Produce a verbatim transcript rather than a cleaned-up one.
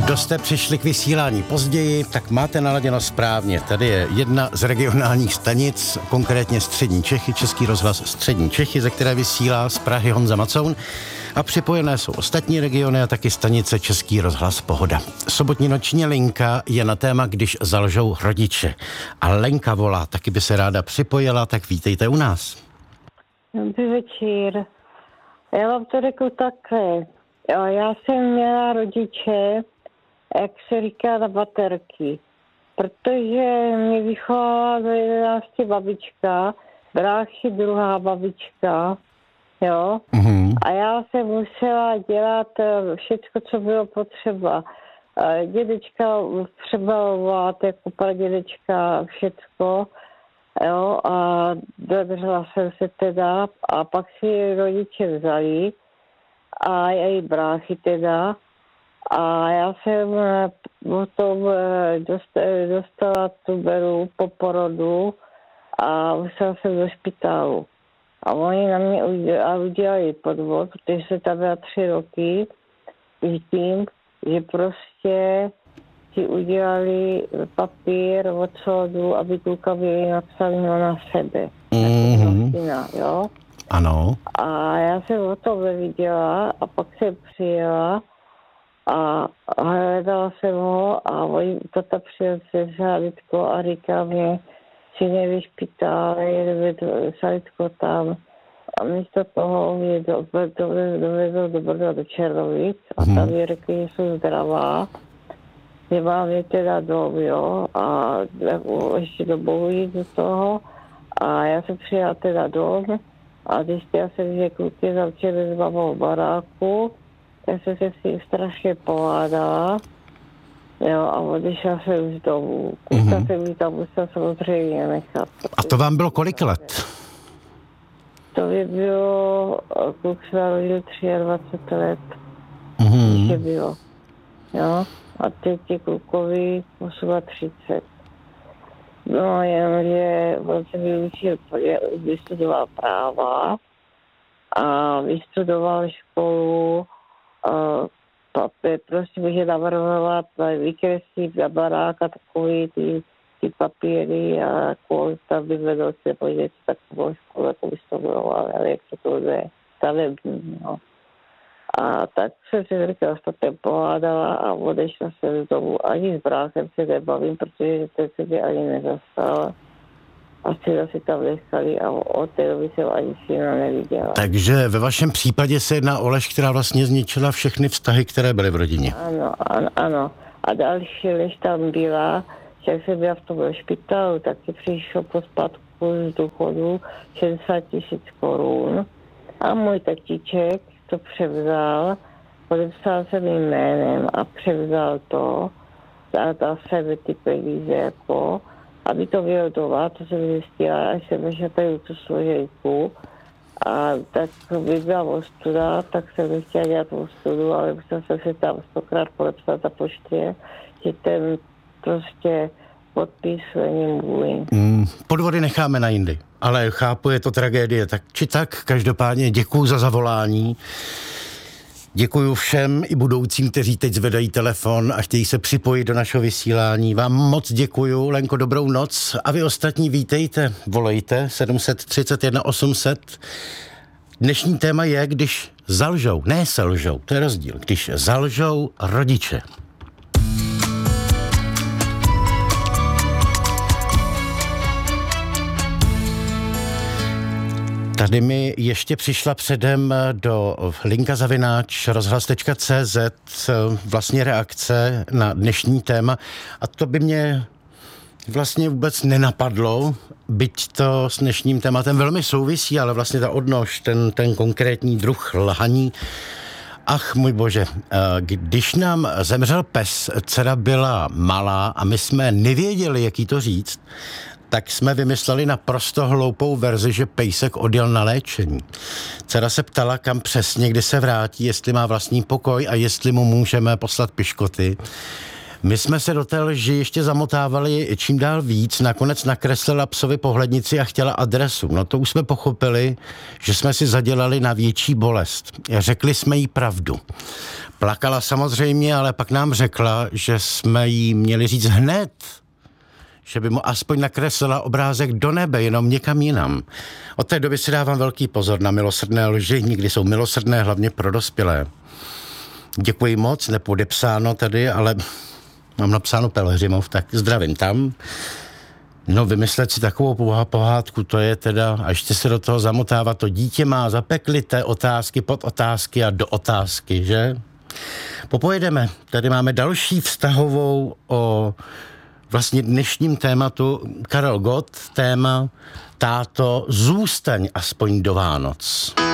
Kdo jste přišli k vysílání později, tak máte naladěno správně. Tady je jedna z regionálních stanic, konkrétně Střední Čechy, Český rozhlas Střední Čechy, ze které vysílá z Prahy Honza Macoun. A připojené jsou ostatní regiony a taky stanice Český rozhlas Pohoda. Sobotní noční linka je na téma, když zalžou rodiče. A Lenka volá, taky by se ráda připojila, tak vítejte u nás. Dobrý večer. Já vám to řeknu takhle. Já jsem měla rodiče, jak se říká, na baterky, protože mě vychovala do jedenácti babička, bráchy druhá babička, jo. Mm-hmm. A já jsem musela dělat všechno, co bylo potřeba. Dědečka přebalovat, jako pradědečka, všecko, jo. A dodržela jsem se teda a pak si rodiče vzali a její bráchy teda. A já jsem potom dostala tuberu po porodu a musela jsem do špitálu. A oni na mě udělali podvod, protože se tam byla tři roky s tím, že prostě si udělali papír od soudu, aby kluka byli napsali na sebe. Mm-hmm. Syna, jo? Ano. A já jsem o tom neviděla a pak jsem přijela a hledala jsem ho a tata přijel se Salitko a říká mě, si nevyšpitál, jede Salitko tam. A místo toho mě dovezl do Brda do Černovic a tam mi řekli, že jsou zdravá, že mám je teda dom, jo, a ještě do Bohu jít do toho. A já jsem přijela teda dom a když já jsem, že kluky zavčeli s mamou v baráku, já jsem se s tím strašně pohádala, jo, a odešla jsem z domu. Kluka mm-hmm. jsem mi tam musela samozřejmě nechat. A to vám bylo kolik let? To by bylo, kluk se narodil dvacet tři let, mm-hmm. když bylo, jo, a teď je klukovi třicet osm. No, jenomže on se vyučil, vystudoval práva a vystudoval školu, papír, prostě může navrhovat, vykreslit na barák a takový ty, ty papíry a kolik tam vyvedl se podívat takovou školu, jako vystudoval, ale jak se to jde, stavební, no. A tak jsem se říkala, že to pohádala a odešla se z domu. Ani s bráchem se nebavím, protože ten se mě ani nezastal. A syna si tam nechali a od té doby jsem ani syna neviděla. Takže ve vašem případě se jedná o lež, která vlastně zničila všechny vztahy, které byly v rodině. Ano, ano, ano. A další lež tam byla, že jak jsem byla v tom špitálu, tak si přišlo po spadku z důchodu šedesát tisíc korun. A můj tatíček to převzal, podepsal se mým jménem a převzal to, dal sebe ty peníze, jako, aby to bylo doma, to jsem zjistila, až jsem vešla tady tu složenku. A tak by byla ostuda, tak jsem nechtěla dělat ostudu, ale musela jsem se tam stokrát podepsat na poště, že ten prostě podpis není můj. Mm, podvody necháme na jindy, ale chápu, je to tragédie, tak či tak, každopádně děkuju za zavolání. Děkuju všem i budoucím, kteří teď zvedají telefon a chtějí se připojit do našeho vysílání. Vám moc děkuju, Lenko, dobrou noc a vy ostatní vítejte, volejte sedm set třicet jedna osm set. Dnešní téma je, když zalžou, ne selžou, to je rozdíl, když zalžou rodiče. Tady mi ještě přišla předem do linka zavináč rozhlas tečka cé zet vlastně reakce na dnešní téma a to by mě vlastně vůbec nenapadlo, byť to s dnešním tématem velmi souvisí, ale vlastně ta odnož, ten, ten konkrétní druh lhaní. Ach, můj bože, když nám zemřel pes, dcera byla malá a my jsme nevěděli, jak jí to říct, tak jsme vymysleli naprosto hloupou verzi, že pejsek odjel na léčení. Dcera se ptala, kam přesně, kdy se vrátí, jestli má vlastní pokoj a jestli mu můžeme poslat piškoty. My jsme se do té lži ještě zamotávali čím dál víc, nakonec nakreslila psovi pohlednici a chtěla adresu. No to už jsme pochopili, že jsme si zadělali na větší bolest. Řekli jsme jí pravdu. Plakala samozřejmě, ale pak nám řekla, že jsme jí měli říct hned, že by mu aspoň nakreslila obrázek do nebe, jenom někam jinam. Od té doby si dávám velký pozor na milosrdné lži, nikdy jsou milosrdné hlavně pro dospělé. Děkuji moc, nepodepsáno tady, ale mám napsáno Pelhřimov, tak zdravím tam. No vymyslet si takovou pohádku, to je teda, a ještě se do toho zamotávat, to dítě má zapeklité otázky, pod otázky a do otázky, že? Popojedeme, tady máme další vztahovou o vlastně dnešním tématu Karel Gott, téma táto, zůstaň aspoň do Vánoc.